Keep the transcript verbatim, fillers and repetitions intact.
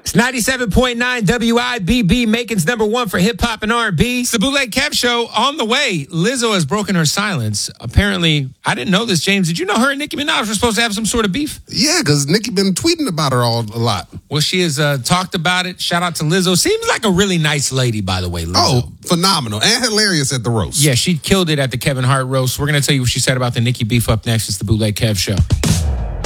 It's ninety-seven point nine W I B B, Macon's number one for hip hop and R and B. It's the Bootleg Kev Show on the way. Lizzo has broken her silence. Apparently, I didn't know this, James. Did you know her and Nicki Minaj were supposed to have some sort of beef? Yeah, because Nicki been tweeting about her all a lot. Well, she has uh, talked about it. Shout out to Lizzo. Seems like a really nice lady, by the way, Lizzo. Oh, phenomenal. And hilarious at the roast. Yeah, she killed it at the Kevin Hart roast. We're going to tell you what she said about the Nicki beef up next. It's the Bootleg Kev Show.